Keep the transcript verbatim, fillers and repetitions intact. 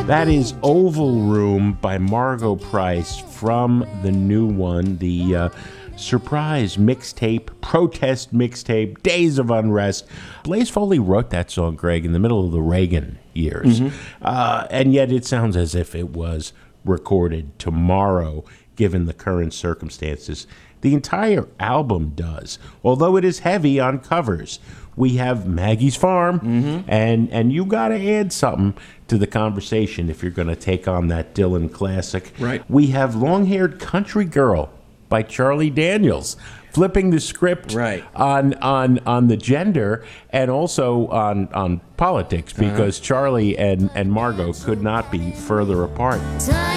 That is Oval Room by Margo Price from the new one, the uh, surprise mixtape, protest mixtape, Days of Unrest. Blaze Foley wrote that song, Greg, in the middle of the Reagan years. Mm-hmm. Uh, and yet it sounds as if it was recorded tomorrow, given the current circumstances. The entire album does, although it is heavy on covers. We have Maggie's Farm, mm-hmm. and, and you got to add something to the conversation if you're going to take on that Dylan classic. Right. We have Long-Haired Country Girl by Charlie Daniels, flipping the script right. on on on the gender and also on on politics, because uh-huh. Charlie and, and Margo could not be further apart.